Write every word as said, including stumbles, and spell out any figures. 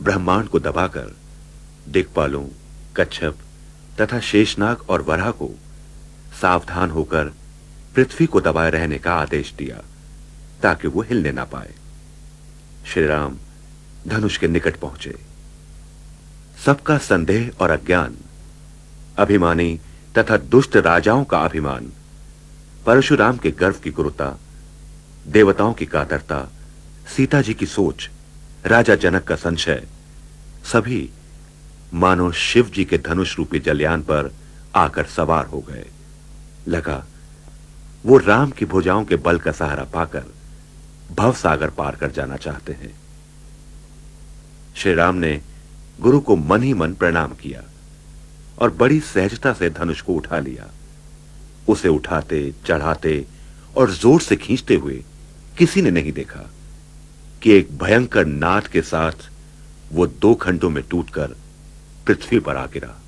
ब्रह्मांड को दबाकर दिक्पालों, कच्छप तथा शेषनाग और वराह को सावधान होकर पृथ्वी को दबाए रहने का आदेश दिया ताकि वो हिलने ना पाए। श्री राम धनुष के निकट पहुंचे। सबका संदेह और अज्ञान, अभिमानी तथा दुष्ट राजाओं का अभिमान, परशुराम के गर्व की क्रूरता, देवताओं की कातरता, सीता जी की सोच, राजा जनक का संशय, सभी मानो शिव जी के धनुष रूपी जलयान पर आकर सवार हो गए। लगा वो राम की भुजाओं के बल का सहारा पाकर भवसागर पार कर जाना चाहते हैं। श्री राम ने गुरु को मन ही मन प्रणाम किया और बड़ी सहजता से धनुष को उठा लिया। उसे उठाते, चढ़ाते और जोर से खींचते हुए किसी ने नहीं देखा कि एक भयंकर नाद के साथ वो दो खंडों में टूटकर पृथ्वी पर आ गिरा।